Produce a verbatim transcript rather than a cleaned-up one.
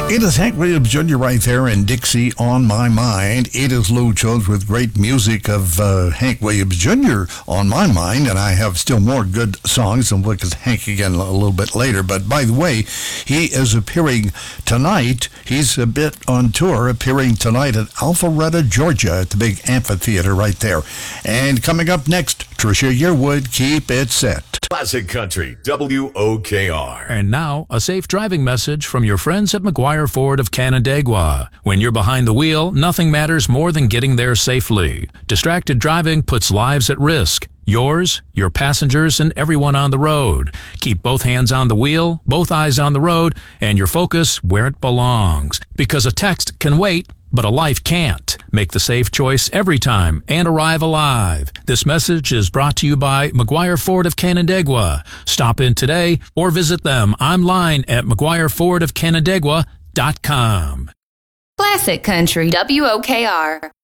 It is Hank Williams Junior right there in Dixie on My Mind. It is Lou Jones with great music of uh, Hank Williams Junior on my mind, and I have still more good songs, and we'll look at Hank again a little bit later. But by the way, he is appearing tonight. He's a bit on tour, appearing tonight at Alpharetta, Georgia, at the big amphitheater right there. And coming up next, Trisha Yearwood, Keep It Set. Classic Country, W O K R. And now, a safe driving message from your friends at McGuire Ford of Canandaigua. When you're behind the wheel, nothing matters more than getting there safely. Distracted driving puts lives at risk. Yours, your passengers, and everyone on the road. Keep both hands on the wheel, both eyes on the road, and your focus where it belongs. Because a text can wait, but a life can't. Make the safe choice every time and arrive alive. This message is brought to you by McGuire Ford of Canandaigua. Stop in today or visit them online at mcguire ford of canandaigua dot com. Classic Country, W O K R.